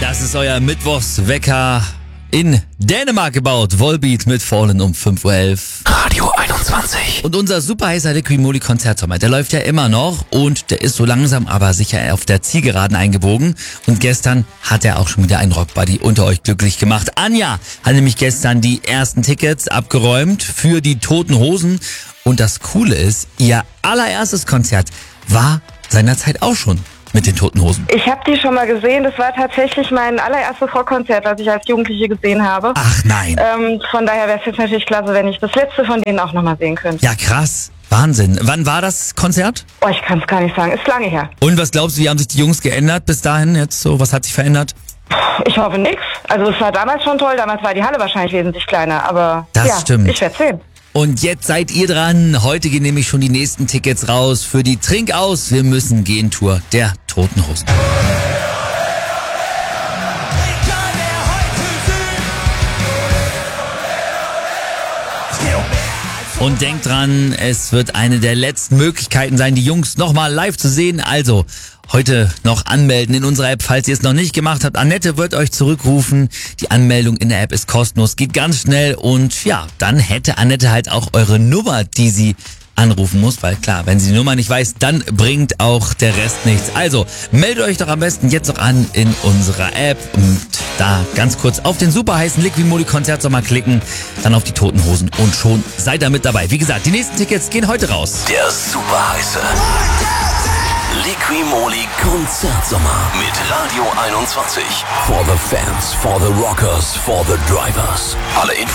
Das ist euer Mittwochswecker in Dänemark gebaut. Volbeat mit Fallen um 5.11 Uhr. Radio 21. Und unser super heißer Liqui Moly Konzertsommer, der läuft ja immer noch und der ist so langsam aber sicher auf der Zielgeraden eingebogen. Und gestern hat er auch schon wieder einen Rockbuddy unter euch glücklich gemacht. Anja hat nämlich gestern die ersten Tickets abgeräumt für die Toten Hosen. Und das Coole ist, ihr allererstes Konzert war seinerzeit auch schon mit den Toten Hosen. Ich habe die schon mal gesehen. Das war tatsächlich mein allererstes Rockkonzert, was ich als Jugendliche gesehen habe. Ach nein. Von daher wäre es jetzt natürlich klasse, wenn ich das letzte von denen auch nochmal sehen könnte. Ja, krass. Wahnsinn. Wann war das Konzert? Oh, ich kann es gar nicht sagen. Ist lange her. Und was glaubst du, wie haben sich die Jungs geändert bis dahin jetzt so? Was hat sich verändert? Ich hoffe nix. Also es war damals schon toll. Damals war die Halle wahrscheinlich wesentlich kleiner. Aber Das ja, stimmt. Ich werde sehen. Und jetzt seid ihr dran. Heute gehen nämlich schon die nächsten Tickets raus für die Trink aus. Wir müssen gehen Tour der Toten Hosen. Und denkt dran, es wird eine der letzten Möglichkeiten sein, die Jungs nochmal live zu sehen. Also heute noch anmelden in unserer App, falls ihr es noch nicht gemacht habt. Annette wird euch zurückrufen. Die Anmeldung in der App ist kostenlos, geht ganz schnell. Und ja, dann hätte Annette halt auch eure Nummer, die sie anrufen muss, weil klar, wenn sie die Nummer nicht weiß, dann bringt auch der Rest nichts. Also meldet euch doch am besten jetzt noch an in unserer App und da ganz kurz auf den super heißen Liqui Moly Konzertsommer klicken, dann auf die Toten Hosen und schon seid ihr mit dabei. Wie gesagt, die nächsten Tickets gehen heute raus. Der super heiße Liqui Moly Konzertsommer mit Radio 21. For the fans, for the rockers, for the drivers. Alle Infos